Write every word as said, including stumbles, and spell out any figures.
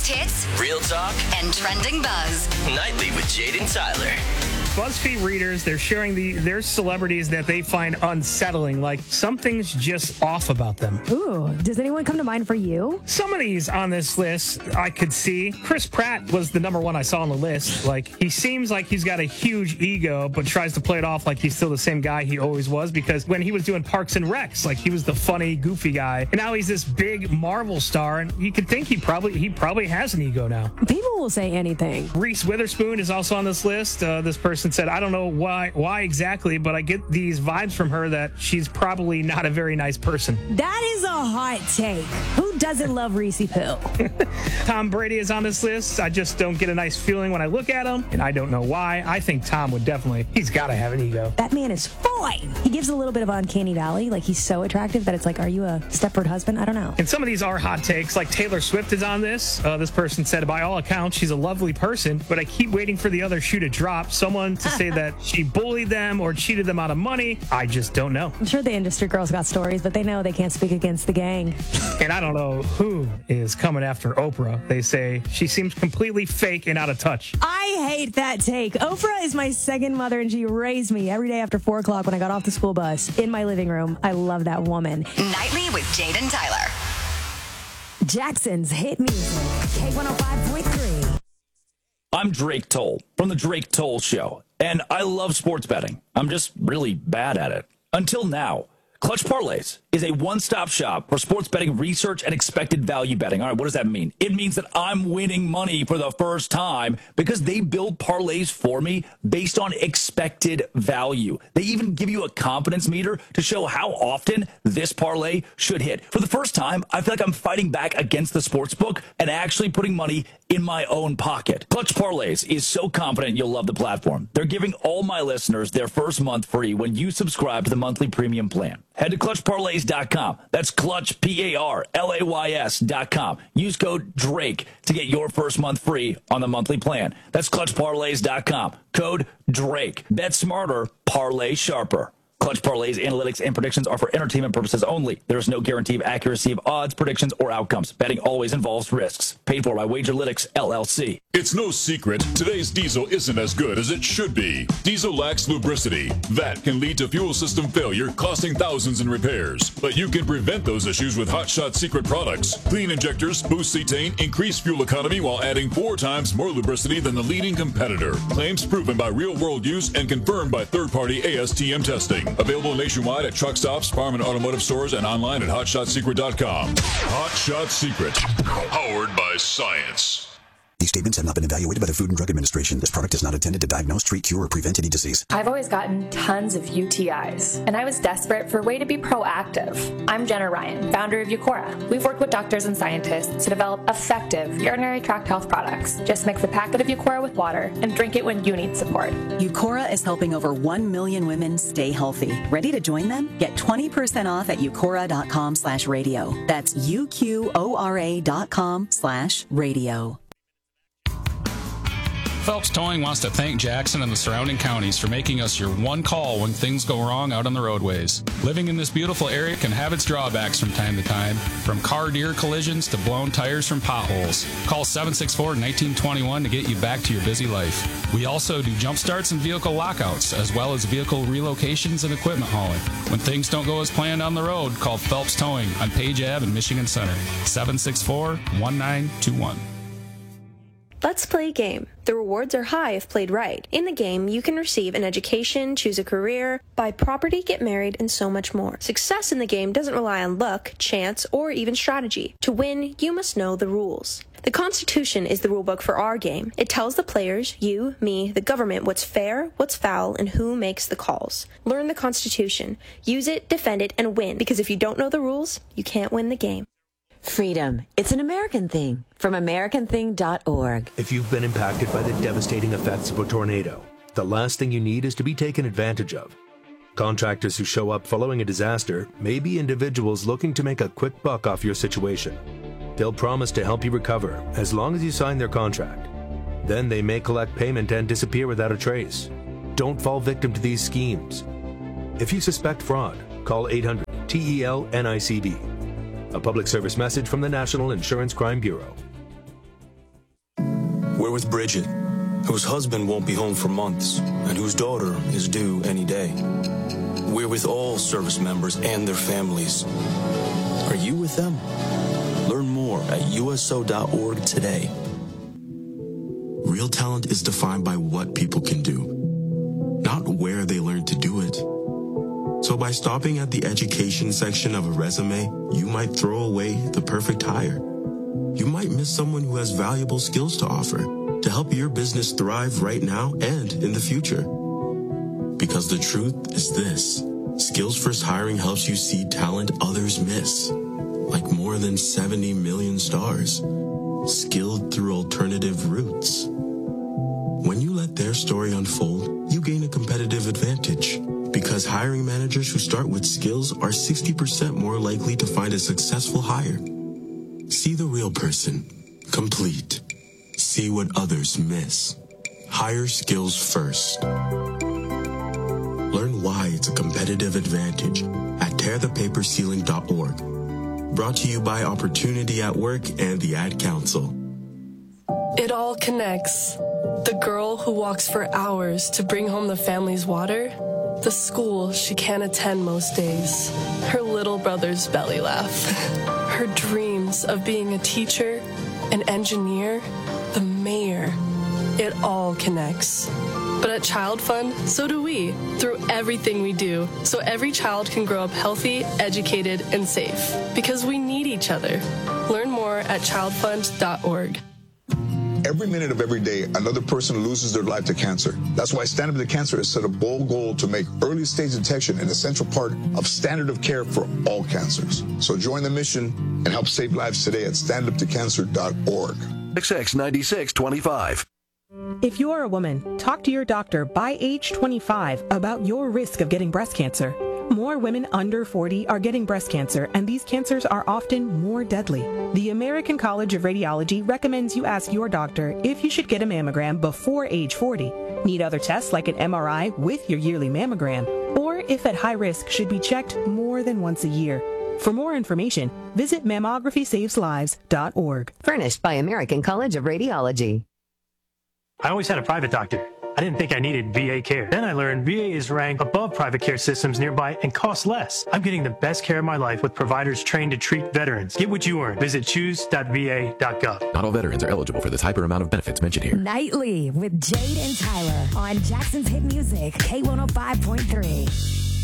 hits, real talk, and trending buzz. Nightly with Jaden Tyler. BuzzFeed readers, they're sharing the their celebrities that they find unsettling, like something's just off about them. Ooh, does anyone come to mind for you? Some of these on this list I could see. Chris Pratt was the number one I saw on the list. Like, he seems like he's got a huge ego, but tries to play it off like he's still the same guy he always was, because when he was doing Parks and Recs, like, he was the funny, goofy guy, and now he's this big Marvel star, and you could think he probably he probably has an ego now. People will say anything. Reese Witherspoon is also on this list. Uh, this person said, I don't know why why exactly, but I get these vibes from her that she's probably not a very nice person. That is a hot take. Who doesn't love Reese Pill? Tom Brady is on this list. I just don't get a nice feeling when I look at him, and I don't know why. I think Tom would definitely, he's got to have an ego. That man is fine. He gives a little bit of uncanny valley. Like, he's so attractive that it's like, are you a Stepford husband? I don't know. And some of these are hot takes, like Taylor Swift is on this. Uh, this person said, by all accounts, she's a lovely person, but I keep waiting for the other shoe to drop. Someone to say that she bullied them or cheated them out of money. I just don't know. I'm sure the industry girls got stories, but they know they can't speak against the gang. And I don't know who is coming after Oprah. They say she seems completely fake and out of touch. I hate that take. Oprah is my second mother, and she raised me every day after four o'clock when I got off the school bus in my living room. I love that woman. Nightly with Jaden Tyler. Jackson's hit music. K one oh five point three. I'm Drake Toll from The Drake Toll Show, and I love sports betting. I'm just really bad at it. Until now. Clutch Parlays is a one-stop shop for sports betting research and expected value betting. All right, what does that mean? It means that I'm winning money for the first time because they build parlays for me based on expected value. They even give you a confidence meter to show how often this parlay should hit. For the first time, I feel like I'm fighting back against the sports book and actually putting money in my own pocket. Clutch Parlays is so confident you'll love the platform. They're giving all my listeners their first month free when you subscribe to the monthly premium plan. Head to clutch parlays dot com. That's Clutch, P A R L A Y S dot com. Use code DRAKE to get your first month free on the monthly plan. That's clutch parlays dot com. Code DRAKE. Bet smarter, parlay sharper. Clutch Parlays, analytics, and predictions are for entertainment purposes only. There is no guarantee of accuracy of odds, predictions, or outcomes. Betting always involves risks. Paid for by Wagerlytics, L L C. It's no secret, today's diesel isn't as good as it should be. Diesel lacks lubricity. That can lead to fuel system failure, costing thousands in repairs. But you can prevent those issues with Hot Shot Secret products. Clean injectors, boost cetane, increase fuel economy while adding four times more lubricity than the leading competitor. Claims proven by real-world use and confirmed by third-party A S T M testing. Available nationwide at truck stops, farm and automotive stores, and online at hot shot secret dot com. Hot Shot Secret, powered by science. These statements have not been evaluated by the Food and Drug Administration. This product is not intended to diagnose, treat, cure, or prevent any disease. I've always gotten tons of U T Is, and I was desperate for a way to be proactive. I'm Jenna Ryan, founder of Eucora. We've worked with doctors and scientists to develop effective urinary tract health products. Just mix a packet of Eucora with water and drink it when you need support. Eucora is helping over one million women stay healthy. Ready to join them? Get twenty percent off at eucora dot com slash radio. That's U Q O R A dot com slash radio. Phelps Towing wants to thank Jackson and the surrounding counties for making us your one call when things go wrong out on the roadways. Living in this beautiful area can have its drawbacks from time to time, from car deer collisions to blown tires from potholes. Call seven six four, one nine two one to get you back to your busy life. We also do jump starts and vehicle lockouts, as well as vehicle relocations and equipment hauling. When things don't go as planned on the road, call Phelps Towing on Page Ave in Michigan Center, seven six four, one nine two one. Let's play a game. The rewards are high if played right. In the game, you can receive an education, choose a career, buy property, get married, and so much more. Success in the game doesn't rely on luck, chance, or even strategy. To win, you must know the rules. The Constitution is the rulebook for our game. It tells the players, you, me, the government, what's fair, what's foul, and who makes the calls. Learn the Constitution. Use it, defend it, and win. Because if you don't know the rules, you can't win the game. Freedom. It's an American thing. From American thing dot org. If you've been impacted by the devastating effects of a tornado, the last thing you need is to be taken advantage of. Contractors who show up following a disaster may be individuals looking to make a quick buck off your situation. They'll promise to help you recover as long as you sign their contract. Then they may collect payment and disappear without a trace. Don't fall victim to these schemes. If you suspect fraud, call eight hundred T E L N I C B. A public service message from the National Insurance Crime Bureau. We're with Bridget, whose husband won't be home for months and whose daughter is due any day. We're with all service members and their families. Are you with them? Learn more at U S O dot org today. Real talent is defined by what people can do, not where they learn to do it. So by stopping at the education section of a resume, you might throw away the perfect hire. You might miss someone who has valuable skills to offer to help your business thrive right now and in the future. Because the truth is this: Skills First Hiring helps you see talent others miss, like more than seventy million stars, skilled through alternative routes. When you let their story unfold, you gain a competitive advantage, because hiring managers who start with skills are sixty percent more likely to find a successful hire. See the real person, complete. See what others miss. Hire skills first. Learn why it's a competitive advantage at tear the paper ceiling dot org. Brought to you by Opportunity at Work and the Ad Council. It all connects. The girl who walks for hours to bring home the family's water, the school she can't attend most days, her little brother's belly laugh, her dreams of being a teacher, an engineer, the mayor. It all connects. But at Child Fund, so do we, through everything we do, so every child can grow up healthy, educated, and safe. Because we need each other. Learn more at child fund dot org. Every minute of every day, another person loses their life to cancer. That's why Stand Up to Cancer has set a bold goal to make early stage detection an essential part of standard of care for all cancers. So join the mission and help save lives today at stand up to cancer dot org. X X ninety-six twenty-five. If you are a woman, talk to your doctor by age twenty-five about your risk of getting breast cancer. More women under forty are getting breast cancer, and these cancers are often more deadly. The American College of Radiology recommends you ask your doctor if you should get a mammogram before age forty, need other tests like an M R I with your yearly mammogram, or if at high risk should be checked more than once a year. For more information, visit mammography saves lives dot org. Furnished by American College of Radiology. I always had a private doctor. I didn't think I needed V A care. Then I learned V A is ranked above private care systems nearby and costs less. I'm getting the best care of my life with providers trained to treat veterans. Get what you earn. Visit choose dot v a dot gov. Not all veterans are eligible for this hyper amount of benefits mentioned here. Nightly with Jade and Tyler on Jackson's Hit Music, K one oh five point three.